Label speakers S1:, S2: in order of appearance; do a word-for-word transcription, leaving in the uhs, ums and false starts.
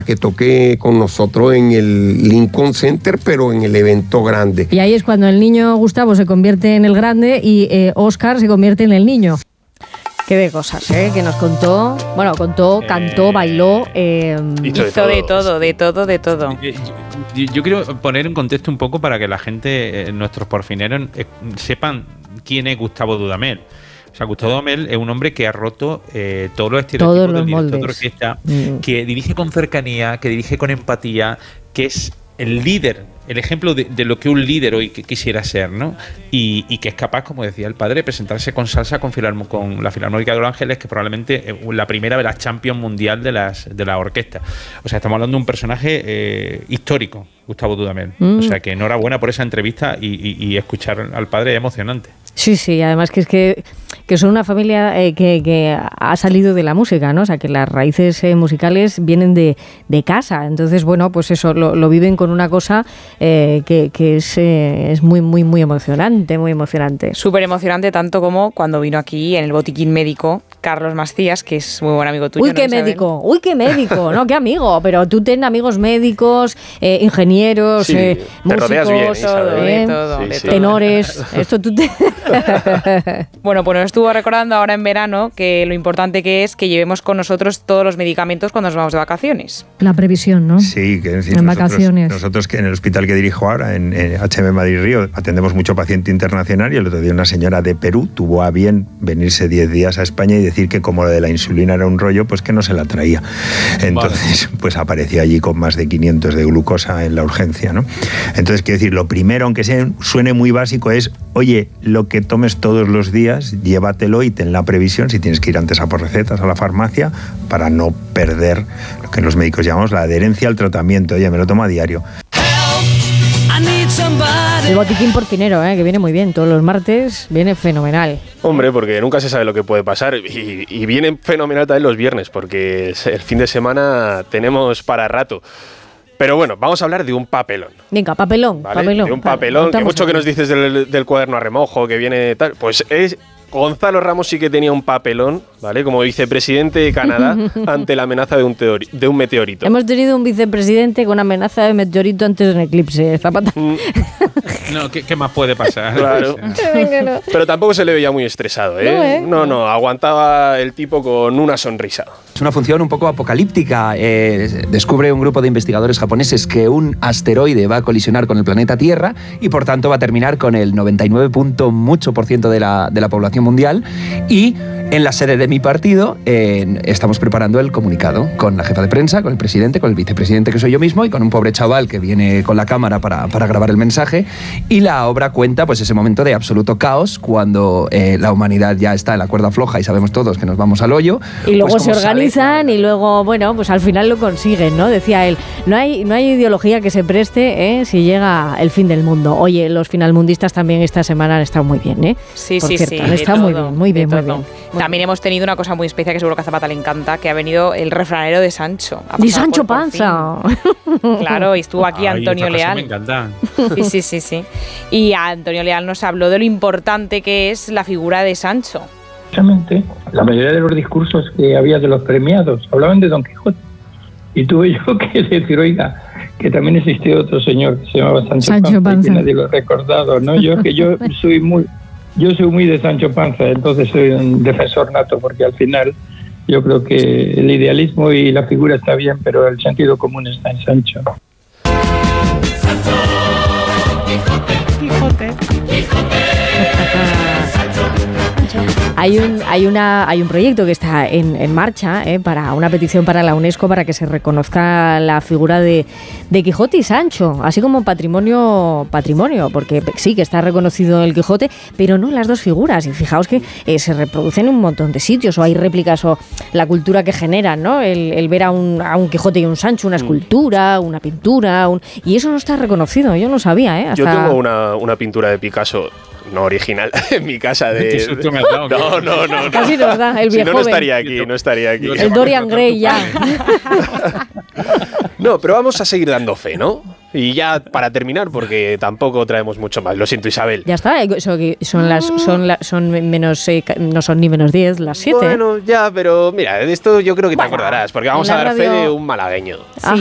S1: que toque con nosotros en el Lincoln Center, pero en el evento grande.
S2: Y ahí es cuando el niño Gustavo se convierte en el grande y eh, Óscar se convierte en el niño. Qué de cosas, ¿eh? Que nos contó, bueno, contó, cantó, eh, bailó. Eh,
S3: hizo de todo. de todo, de todo, de todo.
S4: Yo, yo quiero poner en contexto un poco para que la gente, eh, nuestros porfineros, eh, sepan quién es Gustavo Dudamel. O sea, Gustavo Dudamel es un hombre que ha roto eh, todos los estereotipos
S2: todos los
S4: del director
S2: moldes.
S4: de orquesta,
S2: mm.
S4: que dirige con cercanía, que dirige con empatía, que es el líder, el ejemplo de, de lo que un líder hoy que quisiera ser, ¿no? Y, y que es capaz, como decía el padre, de presentarse con salsa con, Filarmo, con la Filarmónica de Los Ángeles, que probablemente es la primera de las Champions mundial de las de la orquesta. O sea, estamos hablando de un personaje eh, histórico, Gustavo Dudamel. Mm. O sea, que enhorabuena por esa entrevista y, y, y escuchar al padre es emocionante.
S2: Sí, sí, además que es que, que son una familia eh, que, que ha salido de la música, ¿no? O sea, que las raíces eh, musicales vienen de, de casa. Entonces, bueno, pues eso, lo, lo viven con una cosa eh, que, que es, eh, es muy, muy, muy emocionante, muy emocionante.
S3: Súper emocionante, tanto como cuando vino aquí en el botiquín médico Carlos Macías, que es muy buen amigo tuyo.
S2: Uy, qué
S3: ¿no,
S2: médico, uy, qué médico, no, qué amigo, pero tú ten amigos médicos, eh, ingenieros,
S5: sí,
S2: eh,
S5: te
S2: músicos,
S5: bien,
S3: todo,
S2: eh,
S3: de todo,
S5: sí,
S3: de
S5: sí.
S3: todo.
S2: tenores, esto tú te...
S3: Bueno, pues nos estuvo recordando ahora en verano que lo importante que es que llevemos con nosotros todos los medicamentos cuando nos vamos de vacaciones.
S2: La previsión, ¿no?
S6: Sí, que es decir,
S2: en
S6: nosotros,
S2: vacaciones.
S6: Nosotros que en el hospital que dirijo ahora, en, en H M Madrid Río, atendemos mucho paciente internacional y el otro día una señora de Perú tuvo a bien venirse diez días a España y decir que como lo de la insulina era un rollo, pues que no se la traía. Entonces, vale. pues apareció allí con más de quinientos de glucosa en la urgencia, ¿no? Entonces, quiero decir, lo primero, aunque sea, suene muy básico, es, oye, lo que tomes todos los días, llévatelo y ten la previsión, si tienes que ir antes a por recetas a la farmacia, para no perder lo que los médicos llamamos la adherencia al tratamiento. Oye, me lo tomo a diario.
S2: El botiquín porcinero, ¿eh? Que viene muy bien, todos los martes, viene fenomenal.
S5: Hombre, porque nunca se sabe lo que puede pasar y, y viene fenomenal también los viernes, porque el fin de semana tenemos para rato. Pero bueno, vamos a hablar de un papelón.
S2: Venga, papelón,
S5: ¿vale?
S2: papelón.
S5: De un papelón,
S2: vale,
S5: que mucho
S2: aquí.
S5: que nos dices del, del cuaderno a remojo, que viene tal, pues es... Gonzalo Ramos sí que tenía un papelón, ¿vale? Como vicepresidente de Canadá ante la amenaza de un, teori- de un meteorito.
S2: Hemos tenido un vicepresidente con amenaza de meteorito antes de un eclipse. Zapata.
S5: Mm.
S4: No, ¿qué, ¿qué más puede pasar?
S5: Claro. Pero tampoco se le veía muy estresado, ¿eh?
S2: No, ¿eh?
S5: No, no, aguantaba el tipo con una sonrisa.
S7: Es una función un poco apocalíptica. Eh, descubre un grupo de investigadores japoneses que un asteroide va a colisionar con el planeta Tierra y por tanto va a terminar con el noventa y nueve punto mucho por ciento de la, de la población mundial. Y en la sede de mi partido eh, estamos preparando el comunicado con la jefa de prensa, con el presidente, con el vicepresidente que soy yo mismo y con un pobre chaval que viene con la cámara para, para grabar el mensaje. Y la obra cuenta pues ese momento de absoluto caos cuando eh, la humanidad ya está en la cuerda floja y sabemos todos que nos vamos al hoyo.
S2: Y luego
S7: pues,
S2: se organizan
S7: sale,
S2: y luego, bueno, pues al final lo consiguen, ¿no? Decía él, no hay, no hay ideología que se preste ¿eh? si llega el fin del mundo. Oye, los finalmundistas también esta semana han estado muy bien, ¿eh?
S3: Sí,
S2: Por
S3: sí,
S2: cierto,
S3: sí.
S2: han estado muy
S3: todo,
S2: bien, muy bien, muy
S3: todo.
S2: bien.
S3: También hemos tenido una cosa muy especial que seguro que a Zapata le encanta, que ha venido el refranero de Sancho.
S2: ¡Y Sancho Panza!
S3: Claro, y estuvo aquí
S4: Ay,
S3: Antonio Leal.
S4: Me encanta.
S3: Sí, sí, sí, sí. Y Antonio Leal nos habló de lo importante que es la figura de Sancho.
S8: Precisamente, la mayoría de los discursos que había de los premiados hablaban de Don Quijote. Y tuve yo que decir, oiga, que también existió otro señor que se llamaba Sancho,
S2: Sancho
S8: Panza,
S2: Panza.
S8: y que nadie lo ha recordado, ¿no? Yo que yo soy muy yo soy muy de Sancho Panza, entonces soy un defensor nato, porque al final yo creo que el idealismo y la figura está bien, pero el sentido común está en Sancho.
S3: Sancho, Quijote, Quijote, Quijote.
S2: Hay un, hay, una, hay un proyecto que está en, en marcha ¿eh? para una petición para la UNESCO para que se reconozca la figura de, de Quijote y Sancho, así como patrimonio, patrimonio, porque sí que está reconocido el Quijote, pero no las dos figuras. Y fijaos que eh, se reproducen en un montón de sitios, o hay réplicas, o la cultura que generan, ¿no? El, el ver a un, a un Quijote y un Sancho, una escultura, una pintura, un, y eso no está reconocido, yo no sabía. ¿eh? Hasta...
S5: Yo tengo una, una pintura de Picasso, no original, en mi casa de...
S4: ¿Qué susto me has dado?
S5: No, no, no, no.
S2: Casi nos da, el viejo.
S5: Si no, no estaría aquí, no estaría aquí.
S2: El Dorian Gray ya.
S5: No, pero vamos a seguir dando fe, ¿no? Y ya para terminar, porque tampoco traemos mucho más. Lo siento, Isabel.
S2: Ya está, eso que son las son la, son menos eh, no son ni menos diez, las siete.
S5: Bueno, ya, pero mira, de esto yo creo que
S2: bueno,
S5: te acordarás, porque vamos a dar
S2: radio...
S5: fe de un malagueño.
S2: Ah,